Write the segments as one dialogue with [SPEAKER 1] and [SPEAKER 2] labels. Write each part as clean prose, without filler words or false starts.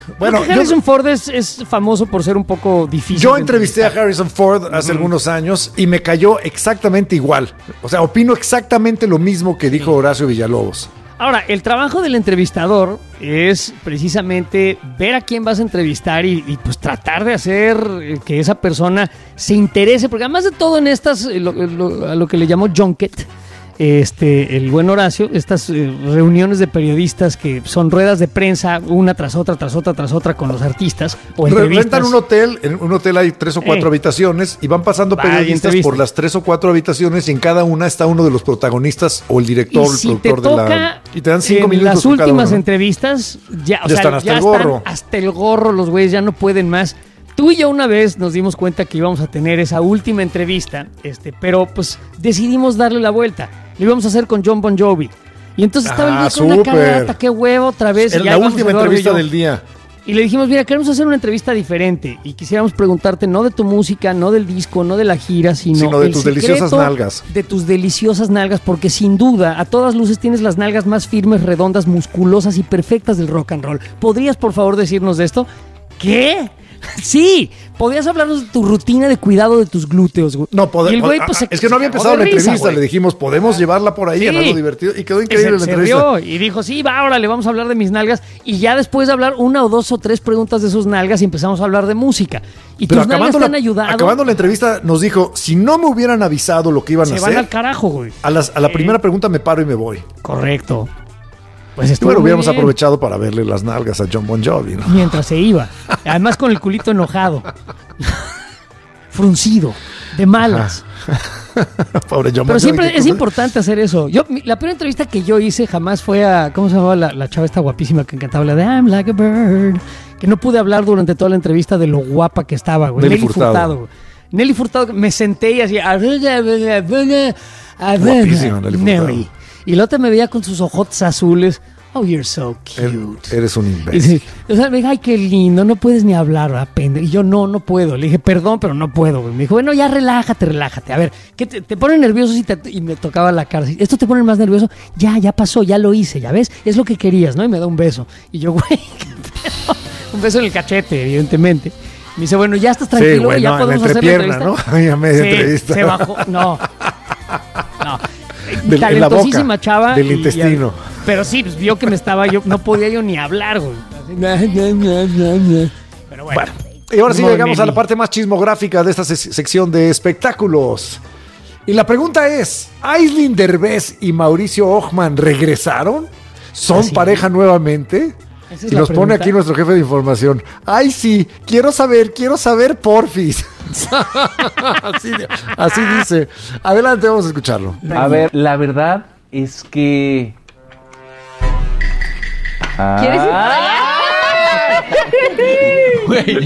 [SPEAKER 1] Bueno,
[SPEAKER 2] Harrison Ford es famoso por ser un poco difícil.
[SPEAKER 1] Yo entrevisté a Harrison Ford hace algunos años y me cayó exactamente igual. O sea, opino exactamente lo mismo que dijo Horacio Villalobos.
[SPEAKER 2] Ahora, el trabajo del entrevistador es precisamente ver a quién vas a entrevistar y pues tratar de hacer que esa persona se interese, porque además de todo en estas, a lo que le llamó junket, el buen Horacio, estas reuniones de periodistas que son ruedas de prensa, una tras otra con los artistas, o entrevistas.
[SPEAKER 1] Rentan un hotel, en un hotel hay 3 o 4 habitaciones y van pasando periodistas por las 3 o 4 habitaciones y en cada una está uno de los protagonistas o el director,
[SPEAKER 2] y si
[SPEAKER 1] el productor
[SPEAKER 2] te toca,
[SPEAKER 1] de la... Y te dan 5
[SPEAKER 2] en
[SPEAKER 1] minutos
[SPEAKER 2] las
[SPEAKER 1] con cada
[SPEAKER 2] últimas
[SPEAKER 1] uno.
[SPEAKER 2] entrevistas, ya
[SPEAKER 1] Están hasta el gorro.
[SPEAKER 2] Hasta el gorro, los güeyes ya no pueden más. Tú y yo una vez nos dimos cuenta que íbamos a tener esa última entrevista, pero pues decidimos darle la vuelta. Lo íbamos a hacer con Jon Bon Jovi. Y entonces estaba el güey con una carata, qué huevo, otra vez.
[SPEAKER 1] Era la última entrevista del día.
[SPEAKER 2] Y le dijimos, mira, queremos hacer una entrevista diferente y quisiéramos preguntarte no de tu música, no del disco, no de la gira, sino
[SPEAKER 1] de tus deliciosas nalgas.
[SPEAKER 2] De tus deliciosas nalgas, porque sin duda, a todas luces tienes las nalgas más firmes, redondas, musculosas y perfectas del rock and roll. ¿Podrías, por favor, decirnos de esto? ¿Qué? Sí, podías hablarnos de tu rutina de cuidado de tus glúteos.
[SPEAKER 1] No,
[SPEAKER 2] y el güey, pues,
[SPEAKER 1] es que no había empezado la entrevista, le dijimos, podemos llevarla por ahí, algo divertido, y quedó increíble la entrevista.
[SPEAKER 2] Se rió y dijo, sí, va, ahora le vamos a hablar de mis nalgas, y ya después de hablar 1 o 2 o 3 preguntas de sus nalgas y empezamos a hablar de música. Y
[SPEAKER 1] pero
[SPEAKER 2] tus nalgas te han ayudado.
[SPEAKER 1] Acabando la entrevista nos dijo, si no me hubieran avisado lo que iban a hacer,
[SPEAKER 2] se van al carajo, güey.
[SPEAKER 1] A la primera pregunta me paro y me voy.
[SPEAKER 2] Correcto. Pues
[SPEAKER 1] bueno, hubiéramos aprovechado para verle las nalgas a Jon Bon Jovi, ¿no?
[SPEAKER 2] Mientras se iba. Además con el culito enojado. Fruncido. De malas.
[SPEAKER 1] Pobre Jon Bon Jovi.
[SPEAKER 2] Pero siempre es importante hacer eso. La primera entrevista que yo hice jamás fue a... ¿Cómo se llamaba la chava esta guapísima que encantaba? La de I'm like a bird. Que no pude hablar durante toda la entrevista de lo guapa que estaba, güey. Nelly Furtado. Nelly Furtado. Me senté y así...
[SPEAKER 1] Guapísima Nelly Furtado.
[SPEAKER 2] Y la otra me veía con sus ojotes azules. Oh, you're so cute.
[SPEAKER 1] Eres un imbécil.
[SPEAKER 2] O sea, me dijo, ay, qué lindo, no puedes ni hablar, ¿verdad, pendejo? Y yo, no puedo. Le dije, perdón, pero no puedo. Me dijo, bueno, ya relájate. A ver, ¿qué te pone nervioso y me tocaba la cara? ¿Esto te pone más nervioso? Ya pasó, ya lo hice, ya ves, es lo que querías, ¿no? Y me da un beso. Y yo, güey, ¿qué pedo? Un beso en el cachete, evidentemente. Me dice, bueno, ya estás tranquilo,
[SPEAKER 1] sí, güey,
[SPEAKER 2] ya podemos hacer la entrevista.
[SPEAKER 1] ¿No? Ya media entrevista.
[SPEAKER 2] Se bajó, no.
[SPEAKER 1] Talentosísima
[SPEAKER 2] chava.
[SPEAKER 1] Del intestino.
[SPEAKER 2] Pero sí, pues vio que no podía yo ni hablar, güey. Pero bueno.
[SPEAKER 1] Y ahora sí llegamos a la parte más chismográfica de esta sección de espectáculos. Y la pregunta es, ¿Aislinn Derbez y Mauricio Ockman regresaron? ¿Son pareja nuevamente? Y nos pone aquí nuestro jefe de información. Ay, sí, quiero saber, porfis. así dice. Adelante, vamos a escucharlo.
[SPEAKER 3] A ver, la verdad es que...
[SPEAKER 4] ¿Quieres ir?
[SPEAKER 3] Güey,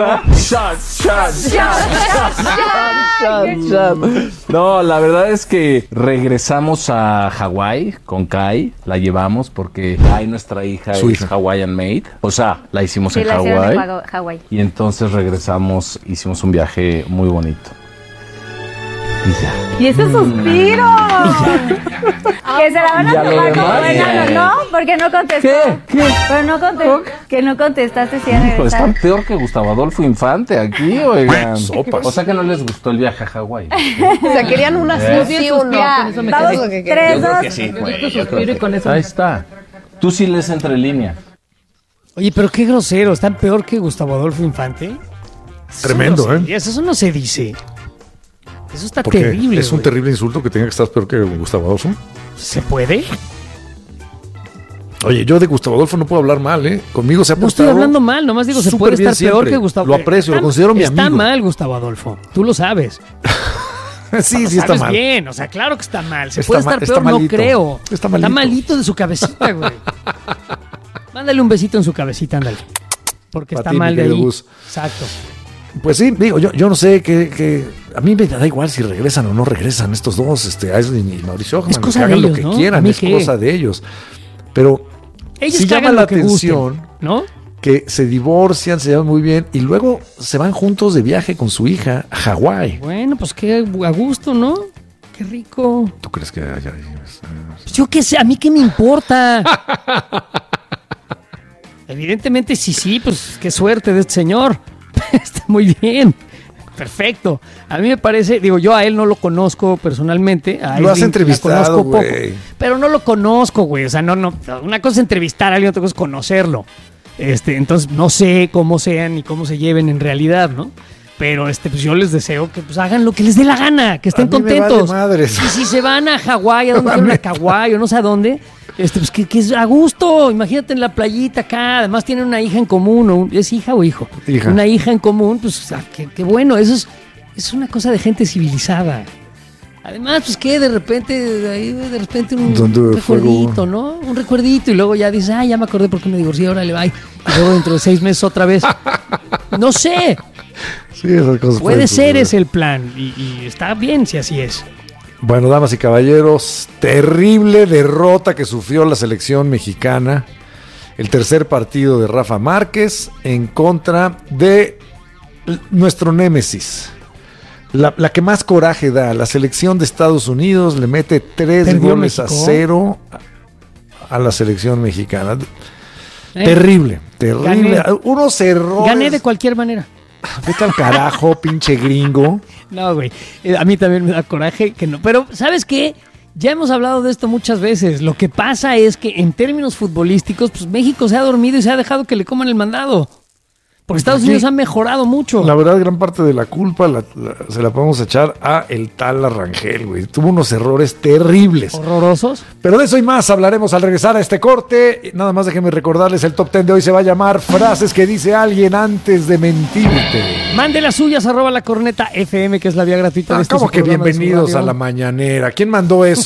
[SPEAKER 3] No, la verdad es que regresamos a Hawái con Kai, la llevamos porque Kai, nuestra hija, es Hawaiian Made. O sea, la hicimos en Hawái. Y entonces regresamos, hicimos un viaje muy bonito.
[SPEAKER 4] Y ese suspiro. Que se la van a tomar como buena, ¿no? Porque no contestó.
[SPEAKER 3] ¿Qué?
[SPEAKER 4] Pero no contestó. Que no contestaste si a
[SPEAKER 3] Hijo, están peor que Gustavo Adolfo Infante aquí, oigan.
[SPEAKER 1] Sopas.
[SPEAKER 3] O sea que no les gustó el viaje a Hawái.
[SPEAKER 5] O sea, querían una sí o no.
[SPEAKER 4] Vamos, 3, 2.
[SPEAKER 3] Ahí está. Tú sí lees entre líneas.
[SPEAKER 2] Oye, pero qué grosero. ¿Están peor que Gustavo Adolfo Infante?
[SPEAKER 1] Tremendo, ¿eh?
[SPEAKER 2] Eso no se dice. Eso está
[SPEAKER 1] porque
[SPEAKER 2] terrible.
[SPEAKER 1] Es un terrible insulto que tenga que estar peor que Gustavo Adolfo.
[SPEAKER 2] ¿Se puede?
[SPEAKER 1] Oye, yo de Gustavo Adolfo no puedo hablar mal, ¿eh? Conmigo se ha portado.
[SPEAKER 2] No estoy hablando mal, nomás digo, se puede estar peor que Gustavo.
[SPEAKER 1] Lo aprecio, lo considero mi amigo.
[SPEAKER 2] Está mal Gustavo Adolfo, tú lo sabes.
[SPEAKER 1] Sí, está mal.
[SPEAKER 2] Bien, o sea, claro que está mal. Se puede estar peor, no creo. Está malito de su cabecita, güey. Mándale un besito en su cabecita, ándale. Porque está mal de ahí. Exacto.
[SPEAKER 1] Pues sí, digo, yo no sé que a mí me da igual si regresan o no regresan estos dos, Aislinn y Mauricio Ockman,
[SPEAKER 2] es cosa
[SPEAKER 1] que hagan
[SPEAKER 2] de ellos,
[SPEAKER 1] lo que
[SPEAKER 2] ¿no?
[SPEAKER 1] quieran, es cosa de ellos. Pero
[SPEAKER 2] ellos
[SPEAKER 1] sí llama la atención,
[SPEAKER 2] gusten, ¿no?
[SPEAKER 1] Que se divorcian, se llevan muy bien y luego se van juntos de viaje con su hija a Hawái.
[SPEAKER 2] Bueno, pues qué a gusto, ¿no? Qué rico.
[SPEAKER 1] ¿Tú crees que haya?
[SPEAKER 2] Pues yo qué sé, a mí qué me importa. Evidentemente, sí, pues qué suerte de este señor. Está muy bien. Perfecto. A mí me parece, yo a él no lo conozco personalmente.
[SPEAKER 1] Lo has entrevistado, güey.
[SPEAKER 2] Pero no lo conozco, güey. O sea, no. Una cosa es entrevistar a alguien, otra cosa es conocerlo. Entonces no sé cómo sean ni cómo se lleven en realidad, ¿no? Pero pues yo les deseo que pues hagan lo que les dé la gana, que estén contentos.
[SPEAKER 1] Y
[SPEAKER 2] si se van a Hawái, a donde quieren, a Kauai o no sé a dónde, pues que es a gusto. Imagínate en la playita acá. Además tienen una hija en común. ¿Es hija o hijo?
[SPEAKER 1] Hija.
[SPEAKER 2] Una hija en común, pues qué bueno. Eso es una cosa de gente civilizada. Además, pues que de repente un recuerdito, ¿no? Un recuerdito y luego ya dices, ya me acordé porque me divorcié, ahora le va. Y luego dentro de 6 meses otra vez. No sé.
[SPEAKER 1] Sí, esas cosas
[SPEAKER 2] puede ser ese el plan y está bien si así es.
[SPEAKER 1] Bueno, damas y caballeros, terrible derrota que sufrió la selección mexicana. El tercer partido de Rafa Márquez en contra de nuestro némesis. La que más coraje da, la selección de Estados Unidos le mete 3 goles a 0 a la selección mexicana. Terrible.
[SPEAKER 2] Gané.
[SPEAKER 1] Unos errores.
[SPEAKER 2] Gané de cualquier manera.
[SPEAKER 1] Vete al carajo, pinche gringo.
[SPEAKER 2] No, güey. A mí también me da coraje que no. Pero, ¿sabes qué? Ya hemos hablado de esto muchas veces. Lo que pasa es que en términos futbolísticos, pues México se ha dormido y se ha dejado que le coman el mandado. Porque Estados Unidos ha mejorado mucho.
[SPEAKER 1] La verdad, gran parte de la culpa se la podemos echar a el tal Rangel, güey. Tuvo unos errores terribles.
[SPEAKER 2] Horrorosos.
[SPEAKER 1] Pero de eso y más hablaremos al regresar a este corte. Nada más déjenme recordarles, el top 10 de hoy se va a llamar Frases que dice alguien antes de mentirte.
[SPEAKER 2] Mande las suyas, @lacorneta_FM, que es la vía gratuita de este
[SPEAKER 1] ¿Cómo que bienvenidos a la mañanera? ¿Quién mandó eso?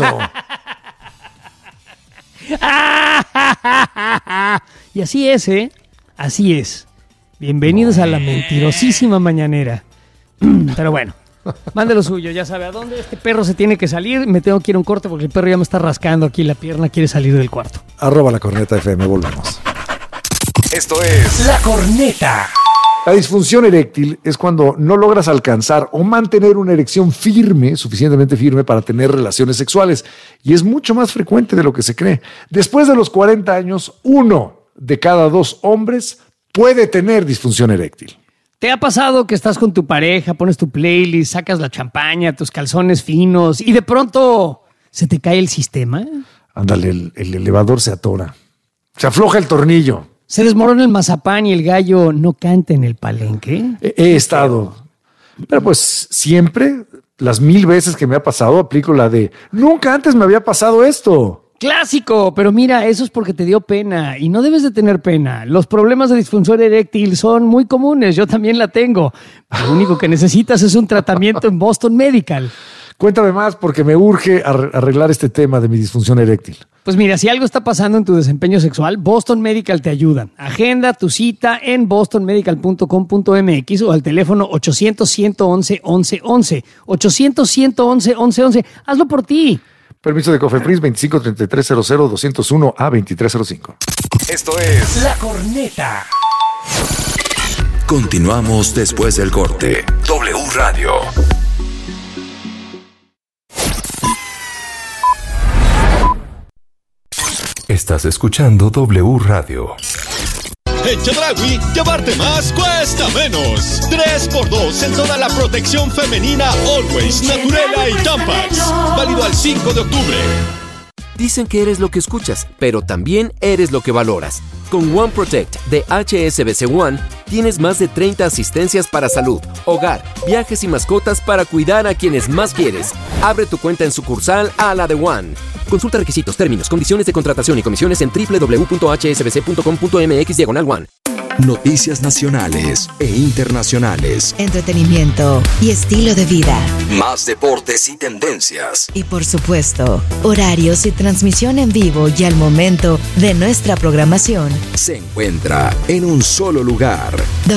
[SPEAKER 2] Y así es, Así es. Bienvenidos a la mentirosísima mañanera. Pero bueno, mande lo suyo, ya sabe a dónde. Este perro se tiene que salir. Me tengo que ir a un corte porque el perro ya me está rascando aquí la pierna. Quiere salir del cuarto.
[SPEAKER 1] @lacorneta_FM, volvemos.
[SPEAKER 6] Esto es La Corneta.
[SPEAKER 1] La disfunción eréctil es cuando no logras alcanzar o mantener una erección firme, suficientemente firme para tener relaciones sexuales. Y es mucho más frecuente de lo que se cree. Después de los 40 años, 1 de cada 2 hombres puede tener disfunción eréctil.
[SPEAKER 2] ¿Te ha pasado que estás con tu pareja, pones tu playlist, sacas la champaña, tus calzones finos y de pronto se te cae el sistema?
[SPEAKER 1] Ándale, el elevador se atora. Se afloja el tornillo.
[SPEAKER 2] Se desmorona el mazapán y el gallo no canta en el palenque.
[SPEAKER 1] He estado. Pero pues siempre, las 1000 veces que me ha pasado, aplico la de nunca antes me había pasado esto.
[SPEAKER 2] Clásico, pero mira, eso es porque te dio pena y no debes de tener pena. Los problemas de disfunción eréctil son muy comunes, yo también la tengo. Lo único que necesitas es un tratamiento en Boston Medical.
[SPEAKER 1] Cuéntame más porque me urge arreglar este tema de mi disfunción eréctil.
[SPEAKER 2] Pues mira, si algo está pasando en tu desempeño sexual, Boston Medical te ayuda. Agenda tu cita en bostonmedical.com.mx o al teléfono 800-111-1111. 800-111-1111. Hazlo por ti.
[SPEAKER 1] Permiso de Cofepris 253300-201-A2305.
[SPEAKER 6] Esto es La Corneta. Continuamos después del corte. W Radio. Estás escuchando W Radio.
[SPEAKER 7] En Chedraui, llevarte más cuesta menos. 3x2 en toda la protección femenina Always, Naturela y Tampax. Válido al 5 de octubre.
[SPEAKER 8] Dicen que eres lo que escuchas, pero también eres lo que valoras. Con One Protect de HSBC One, tienes más de 30 asistencias para salud, hogar, viajes y mascotas para cuidar a quienes más quieres. Abre tu cuenta en sucursal a la de One. Consulta requisitos, términos, condiciones de contratación y comisiones en www.hsbc.com.mx/One.
[SPEAKER 6] Noticias nacionales e internacionales.
[SPEAKER 9] Entretenimiento y estilo de vida.
[SPEAKER 6] Más deportes y tendencias.
[SPEAKER 9] Y por supuesto, horarios y transmisión en vivo y al momento de nuestra programación.
[SPEAKER 6] Se encuentra en un solo lugar.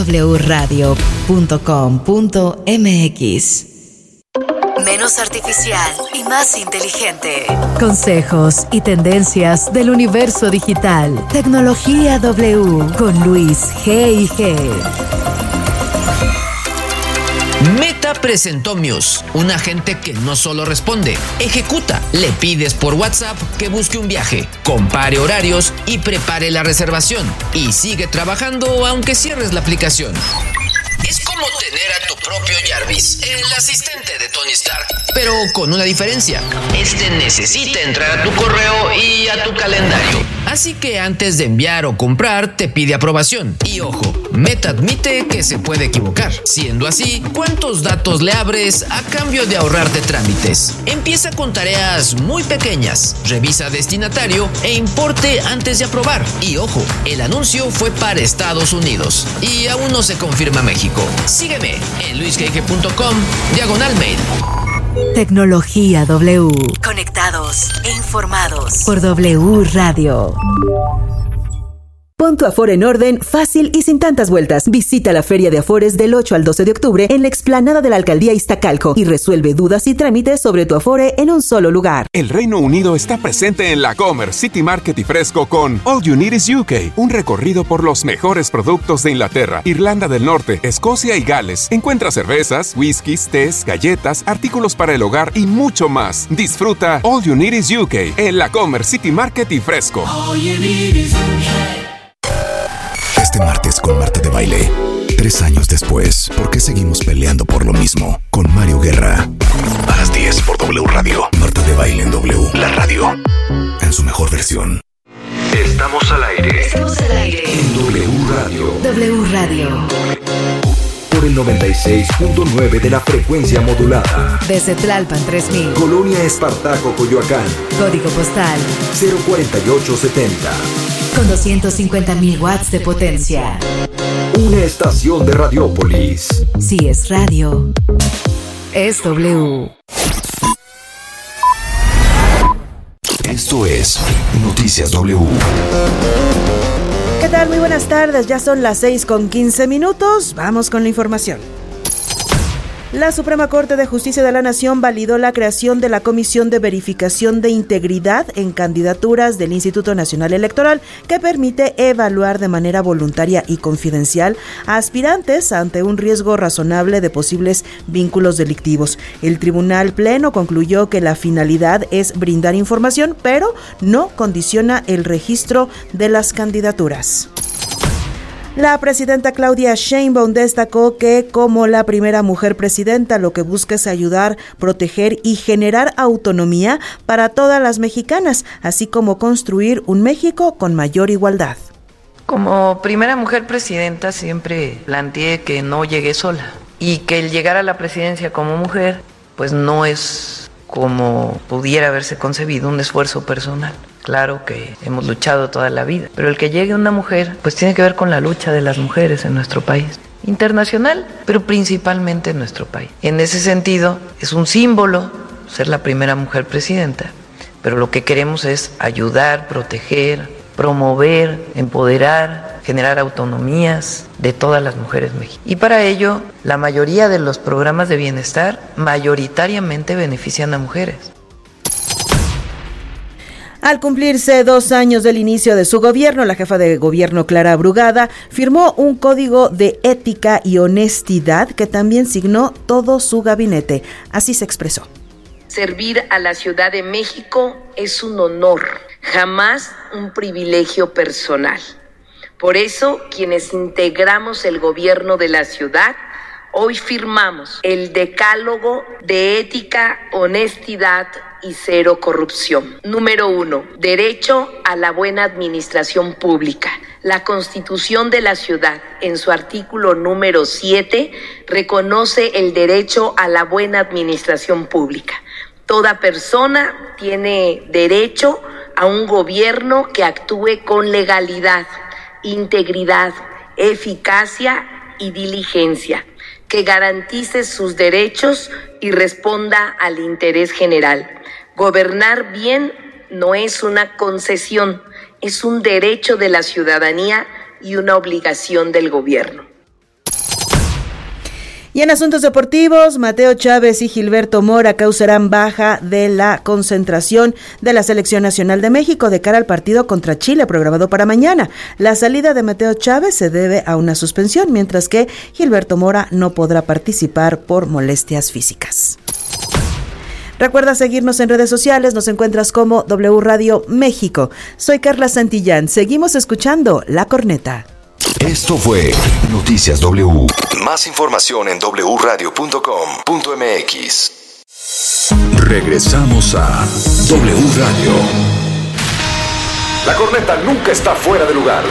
[SPEAKER 9] wradio.com.mx. Menos artificial y más inteligente. Consejos y tendencias del universo digital. Tecnología W con Luis G&G.
[SPEAKER 10] Meta Meta presentó Muse, un agente que no solo responde, ejecuta. Le pides por WhatsApp que busque un viaje, compare horarios y prepare la reservación. Y sigue trabajando aunque cierres la aplicación. Es como tener a tu propio Jarvis, el asistente de Tony Stark, pero con una diferencia. Este necesita entrar a tu correo y a tu calendario. Así que antes de enviar o comprar, te pide aprobación. Y ojo, Meta admite que se puede equivocar. Siendo así, ¿cuántos datos le abres a cambio de ahorrarte trámites? Empieza con tareas muy pequeñas. Revisa destinatario e importe antes de aprobar. Y ojo, el anuncio fue para Estados Unidos y aún no se confirma México. Sígueme en luisgeige.com/mail.
[SPEAKER 9] Tecnología W. Conectados e informados por W Radio. Pon tu Afore en orden, fácil y sin tantas vueltas. Visita la Feria de Afores del 8 al 12 de octubre en la explanada de la Alcaldía Iztacalco y resuelve dudas y trámites sobre tu Afore en un solo lugar.
[SPEAKER 11] El Reino Unido está presente en la Comer City Market y Fresco con All You Need Is UK, un recorrido por los mejores productos de Inglaterra, Irlanda del Norte, Escocia y Gales. Encuentra cervezas, whiskies, tés, galletas, artículos para el hogar y mucho más. Disfruta All You Need Is UK en la Comer City Market y Fresco.
[SPEAKER 6] Este martes con Marta de Baile. 3 años después, ¿por qué seguimos peleando por lo mismo? Con Mario Guerra. A las 10 por W Radio. Marta de Baile en W. La radio. En su mejor versión. Estamos al aire.
[SPEAKER 9] Estamos al aire.
[SPEAKER 6] En W Radio.
[SPEAKER 9] W Radio.
[SPEAKER 6] Por el 96.9 de la frecuencia modulada.
[SPEAKER 9] Desde Tlalpan 3000.
[SPEAKER 6] Colonia Espartaco, Coyoacán.
[SPEAKER 9] Código postal
[SPEAKER 6] 04870.
[SPEAKER 9] con 250.000 watts de potencia.
[SPEAKER 6] Una estación de Radiópolis.
[SPEAKER 9] Si es radio, es W.
[SPEAKER 6] Esto es Noticias W.
[SPEAKER 12] ¿Qué tal? Muy buenas tardes. Ya son las 6:15. Vamos con la información. La Suprema Corte de Justicia de la Nación validó la creación de la Comisión de Verificación de Integridad en Candidaturas del Instituto Nacional Electoral, que permite evaluar de manera voluntaria y confidencial a aspirantes ante un riesgo razonable de posibles vínculos delictivos. El Tribunal Pleno concluyó que la finalidad es brindar información, pero no condiciona el registro de las candidaturas. La presidenta Claudia Sheinbaum destacó que, como la primera mujer presidenta, lo que busca es ayudar, proteger y generar autonomía para todas las mexicanas, así como construir un México con mayor igualdad.
[SPEAKER 13] Como primera mujer presidenta siempre planteé que no llegué sola y que el llegar a la presidencia como mujer pues no es como pudiera haberse concebido, un esfuerzo personal. Claro que hemos luchado toda la vida, pero el que llegue una mujer pues tiene que ver con la lucha de las mujeres en nuestro país, internacional, pero principalmente en nuestro país. En ese sentido es un símbolo ser la primera mujer presidenta, pero lo que queremos es ayudar, proteger, promover, empoderar, generar autonomías de todas las mujeres mexicanas. Y para ello, la mayoría de los programas de bienestar mayoritariamente benefician a mujeres.
[SPEAKER 12] Al cumplirse 2 años del inicio de su gobierno, la jefa de gobierno Clara Brugada firmó un código de ética y honestidad que también signó todo su gabinete. Así se expresó.
[SPEAKER 14] Servir a la Ciudad de México es un honor, jamás un privilegio personal. Por eso, quienes integramos el gobierno de la ciudad, hoy firmamos el Decálogo de Ética, Honestidad y Cero Corrupción. Número 1. Derecho a la buena administración pública. La Constitución de la ciudad, en su artículo número 7, reconoce el derecho a la buena administración pública. Toda persona tiene derecho a un gobierno que actúe con legalidad, integridad, eficacia y diligencia, que garantice sus derechos y responda al interés general. Gobernar bien no es una concesión, es un derecho de la ciudadanía y una obligación del gobierno.
[SPEAKER 12] Y en asuntos deportivos, Mateo Chávez y Gilberto Mora causarán baja de la concentración de la Selección Nacional de México de cara al partido contra Chile programado para mañana. La salida de Mateo Chávez se debe a una suspensión, mientras que Gilberto Mora no podrá participar por molestias físicas. Recuerda seguirnos en redes sociales, nos encuentras como W Radio México. Soy Carla Santillán, seguimos escuchando La Corneta.
[SPEAKER 6] Esto fue Noticias W. Más información en wradio.com.mx. Regresamos a W Radio. La corneta nunca está fuera de lugar.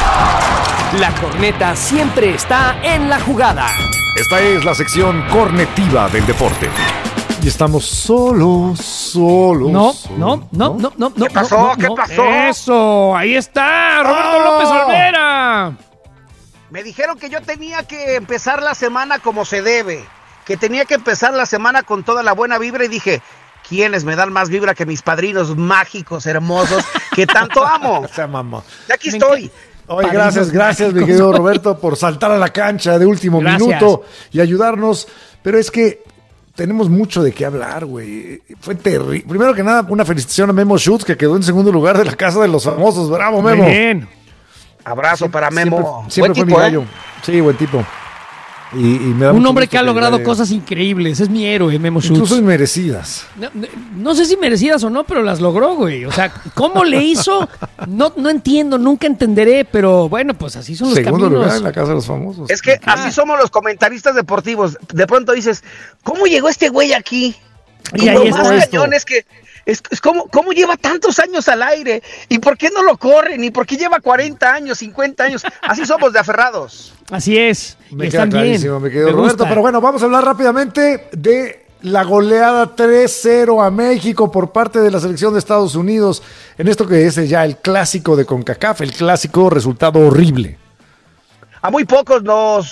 [SPEAKER 15] La corneta siempre está en la jugada.
[SPEAKER 1] Esta es la sección cornetiva del deporte. Y estamos solos.
[SPEAKER 2] No.
[SPEAKER 16] ¿Qué pasó? ¿Qué pasó?
[SPEAKER 2] Eso, ahí está, Roberto López Olvera.
[SPEAKER 16] Me dijeron que yo tenía que empezar la semana como se debe, que tenía que empezar la semana con toda la buena vibra y dije, ¿quiénes me dan más vibra que mis padrinos mágicos, hermosos, que tanto amo?
[SPEAKER 1] O sea, mamá.
[SPEAKER 16] Y aquí estoy.
[SPEAKER 1] Oye, gracias, mi querido Roberto, por saltar a la cancha de último minuto y ayudarnos. Pero es que tenemos mucho de qué hablar, güey. Fue terrible. Primero que nada, una felicitación a Memo Schutz, que quedó en segundo lugar de la Casa de los Famosos. ¡Bravo, Memo!
[SPEAKER 2] Bien.
[SPEAKER 16] Abrazo para Memo.
[SPEAKER 1] Siempre fue mi gallo. Sí, buen tipo. Y me da
[SPEAKER 2] un hombre que ha logrado cosas increíbles. Es mi héroe, Memo Schutz.
[SPEAKER 1] Incluso inmerecidas.
[SPEAKER 2] No sé si merecidas o no, pero las logró, güey. O sea, ¿cómo le hizo? No entiendo, nunca entenderé, pero bueno, pues así son los
[SPEAKER 1] segundo
[SPEAKER 2] caminos.
[SPEAKER 1] Lugar en la Casa de los Famosos.
[SPEAKER 16] Es que así somos los comentaristas deportivos. De pronto dices, ¿cómo llegó este güey aquí?
[SPEAKER 2] Y ahí
[SPEAKER 16] lo más cañón es que es ¿cómo lleva tantos años al aire? ¿Y por qué no lo corren? ¿Y por qué lleva 40 años, 50 años? Así somos de aferrados.
[SPEAKER 2] Así es.
[SPEAKER 1] Me queda clarísimo, me quedó Roberto. Pero bueno, vamos a hablar rápidamente de la goleada 3-0 a México por parte de la selección de Estados Unidos en esto que es ya el clásico de CONCACAF, el clásico resultado horrible.
[SPEAKER 16] A muy pocos no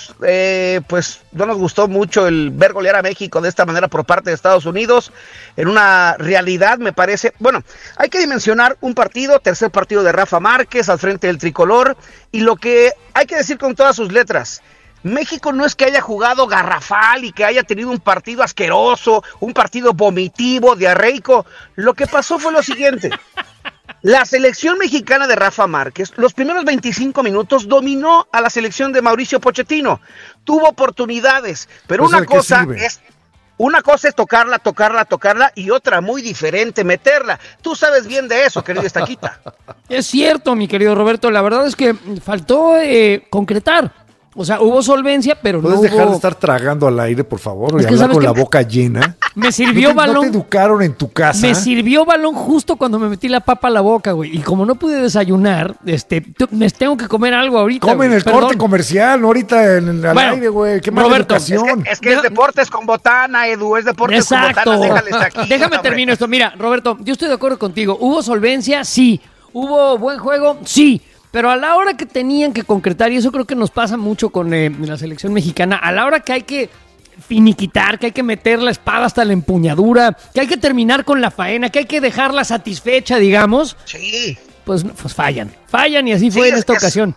[SPEAKER 16] nos gustó mucho el ver golear a México de esta manera por parte de Estados Unidos. En una realidad, me parece, bueno, hay que dimensionar un partido, tercer partido de Rafa Márquez al frente del tricolor, y lo que hay que decir con todas sus letras, México no es que haya jugado garrafal y que haya tenido un partido asqueroso, un partido vomitivo, diarreico. Lo que pasó fue lo siguiente. La selección mexicana de Rafa Márquez, los primeros 25 minutos dominó a la selección de Mauricio Pochettino. Tuvo oportunidades, pero una cosa es tocarla y otra muy diferente, meterla. Tú sabes bien de eso, querido Estaquita.
[SPEAKER 2] Es cierto, mi querido Roberto, la verdad es que faltó concretar. O sea, hubo solvencia, pero no hubo...
[SPEAKER 1] ¿Puedes dejar de estar tragando al aire, por favor? Y hablar con la boca llena.
[SPEAKER 2] Me sirvió balón...
[SPEAKER 1] ¿No te educaron en tu casa?
[SPEAKER 2] Me sirvió balón justo cuando me metí la papa a la boca, güey. Y como no pude desayunar, me tengo que comer algo ahorita.
[SPEAKER 1] Come en el corte comercial, no ahorita al aire, güey. Qué mala educación.
[SPEAKER 16] Es que es deportes con botana, Edu. Es deportes con botana. Déjale aquí.
[SPEAKER 2] Déjame termino esto. Mira, Roberto, yo estoy de acuerdo contigo. ¿Hubo solvencia? Sí. ¿Hubo buen juego? Sí. Pero a la hora que tenían que concretar, y eso creo que nos pasa mucho con la selección mexicana, a la hora que hay que finiquitar, que hay que meter la espada hasta la empuñadura, que hay que terminar con la faena, que hay que dejarla satisfecha, digamos,
[SPEAKER 16] sí,
[SPEAKER 2] pues fallan y así fue en esta ocasión.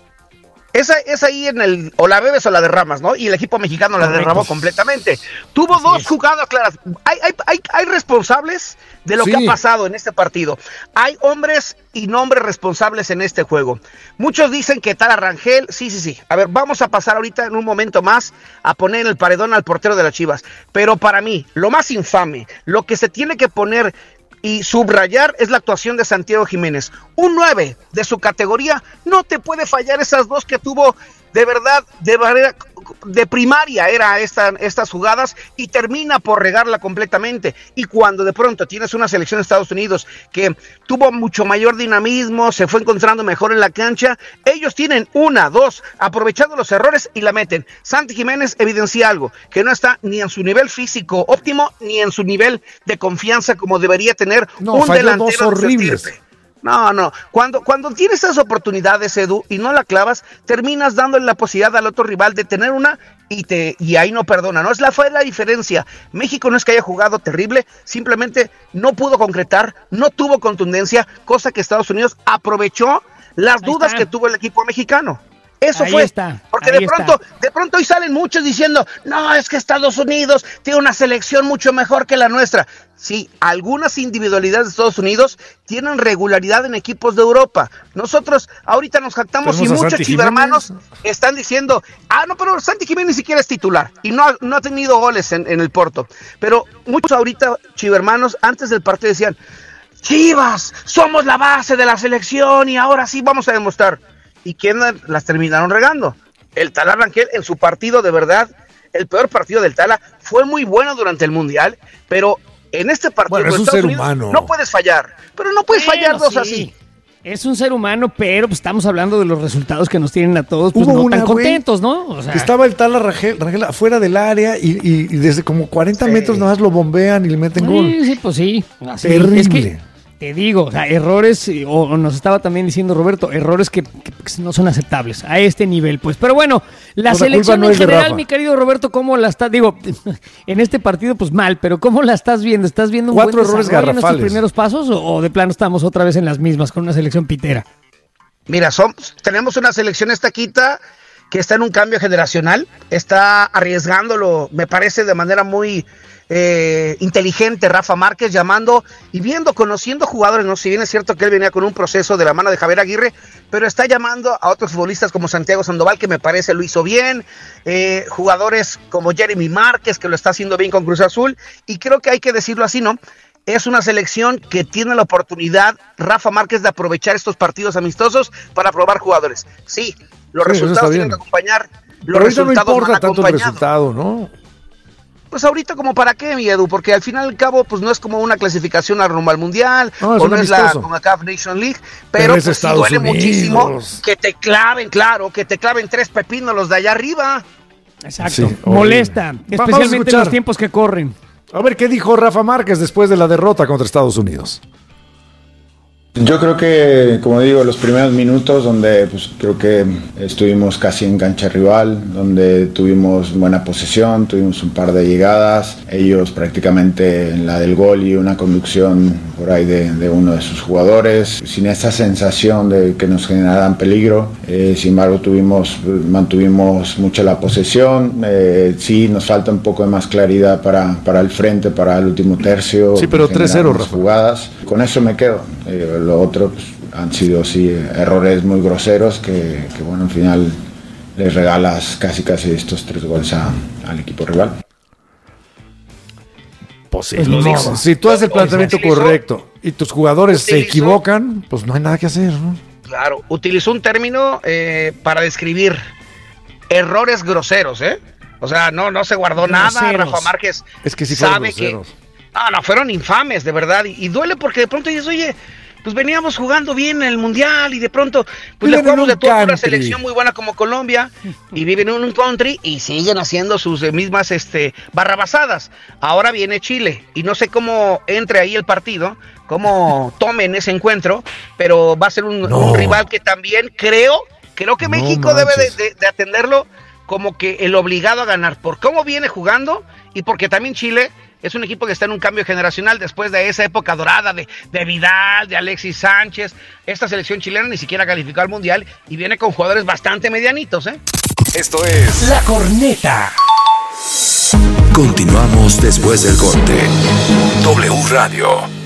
[SPEAKER 16] Es ahí o la bebes o la derramas, ¿no? Y el equipo mexicano la derramó completamente. Tuvo dos jugadas claras. Hay responsables de lo que ha pasado en este partido. Hay hombres y nombres responsables en este juego. Muchos dicen que Tala Rangel, sí. A ver, vamos a pasar ahorita en un momento más a poner en el paredón al portero de las Chivas. Pero para mí, lo más infame, lo que se tiene que poner y subrayar es la actuación de Santiago Jiménez. Un 9 de su categoría no te puede fallar esas dos que tuvo de verdad, de manera de primaria era estas jugadas y termina por regarla completamente. Y cuando de pronto tienes una selección de Estados Unidos que tuvo mucho mayor dinamismo, se fue encontrando mejor en la cancha, ellos tienen una, dos, aprovechando los errores y la meten. Santi Jiménez evidencia algo, que no está ni en su nivel físico óptimo, ni en su nivel de confianza como debería tener un delantero
[SPEAKER 1] dos horribles.
[SPEAKER 16] No. Cuando tienes esas oportunidades, Edu, y no la clavas, terminas dándole la posibilidad al otro rival de tener una y ahí no perdona. No fue la diferencia. México no es que haya jugado terrible, simplemente no pudo concretar, no tuvo contundencia, cosa que Estados Unidos aprovechó las dudas que tuvo el equipo mexicano. Eso fue. Porque de pronto hoy salen muchos diciendo, no, es que Estados Unidos tiene una selección mucho mejor que la nuestra. Sí, algunas individualidades de Estados Unidos tienen regularidad en equipos de Europa. Nosotros ahorita nos jactamos y muchos chivermanos están diciendo, no, pero Santi Jiménez ni siquiera es titular y no ha tenido goles en el Porto. Pero muchos ahorita chivermanos antes del partido decían, Chivas, somos la base de la selección y ahora sí vamos a demostrar. ¿Y quién las terminaron regando? El Tala Rangel en su partido, de verdad, el peor partido del Tala, fue muy bueno durante el Mundial, pero en este partido
[SPEAKER 1] es un ser humano.
[SPEAKER 16] No puedes fallar, pero no puedes fallar dos así.
[SPEAKER 2] Es un ser humano, pero pues, estamos hablando de los resultados que nos tienen a todos, pues no tan contentos, ¿no? O sea,
[SPEAKER 1] estaba el Tala Rangel afuera del área y desde como 40 metros nada más lo bombean y le meten gol.
[SPEAKER 2] Sí, pues sí. Así,
[SPEAKER 1] terrible.
[SPEAKER 2] Es que, te digo, o sea, errores, o nos estaba también diciendo Roberto, errores que no son aceptables a este nivel, pues. Pero bueno, la selección en general, mi querido Roberto, ¿cómo la estás? Digo, en este partido, pues mal, pero ¿cómo la estás viendo? ¿Estás viendo un
[SPEAKER 1] 4 errores garrafales
[SPEAKER 2] en estos primeros pasos o de plano estamos otra vez en las mismas con una selección pitera?
[SPEAKER 16] Mira, tenemos una selección estaquita que está en un cambio generacional, está arriesgándolo, me parece, de manera muy inteligente Rafa Márquez, llamando y conociendo jugadores, no, si bien es cierto que él venía con un proceso de la mano de Javier Aguirre, pero está llamando a otros futbolistas como Santiago Sandoval, que me parece lo hizo bien, jugadores como Jeremy Márquez, que lo está haciendo bien con Cruz Azul, y creo que hay que decirlo así, ¿no? Es una selección que tiene la oportunidad, Rafa Márquez, de aprovechar estos partidos amistosos para probar jugadores. Sí, los resultados tienen que acompañar, los resultados
[SPEAKER 1] no importa tanto el resultado, ¿no?
[SPEAKER 16] Pues ahorita como para qué, mi Edu, porque al final y al cabo pues no es como una clasificación rumbo al Mundial, o no es la CONCACAF Nation League, pero pues sí duele muchísimo que te claven 3 pepinos los de allá arriba.
[SPEAKER 2] Exacto, sí, molesta, especialmente en los tiempos que corren.
[SPEAKER 1] A ver qué dijo Rafa Márquez después de la derrota contra Estados Unidos.
[SPEAKER 17] Yo creo que, como digo, los primeros minutos donde pues, creo que estuvimos casi en cancha rival, donde tuvimos buena posesión, tuvimos un par de llegadas, ellos prácticamente en la del gol y una conducción por ahí de uno de sus jugadores, sin esa sensación de que nos generaran peligro. Sin embargo, mantuvimos mucho la posesión, sí nos falta un poco de más claridad para el frente, para el último tercio.
[SPEAKER 1] Sí, pero 3-0, Rafa.
[SPEAKER 17] Jugadas. Con eso me quedo. Lo otro pues, han sido sí errores muy groseros que bueno, al final les regalas casi estos 3 goles al equipo rival.
[SPEAKER 1] Pues no, si tú haces el planteamiento correcto y tus jugadores se equivocan, pues no hay nada que hacer, ¿no?
[SPEAKER 16] Claro, utilizó un término para describir errores groseros, ¿eh? O sea, no se guardó nada. Rafa Márquez
[SPEAKER 1] es que sí
[SPEAKER 16] sabe que no, fueron infames, de verdad, y duele porque de pronto dices, oye, pues veníamos jugando bien en el Mundial y de pronto pues le jugamos de toda una selección muy buena como Colombia y viven en un country y siguen haciendo sus mismas barrabasadas. Ahora viene Chile y no sé cómo entre ahí el partido, cómo tomen ese encuentro, pero va a ser un rival que también creo que México debe de atenderlo como que el obligado a ganar, por cómo viene jugando y porque también Chile es un equipo que está en un cambio generacional después de esa época dorada de Vidal, de Alexis Sánchez. Esta selección chilena ni siquiera calificó al Mundial y viene con jugadores bastante medianitos, ¿eh?
[SPEAKER 6] Esto es
[SPEAKER 15] La Corneta.
[SPEAKER 6] Continuamos después del corte. W Radio.